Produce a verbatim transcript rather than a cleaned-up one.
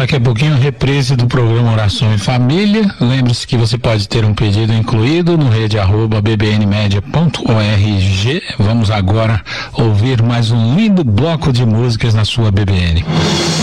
Daqui a pouquinho, reprise do programa Oração em Família. Lembre-se que você pode ter um pedido incluído no rede arroba b b n media ponto org. Vamos agora ouvir mais um lindo bloco de músicas na sua B B N.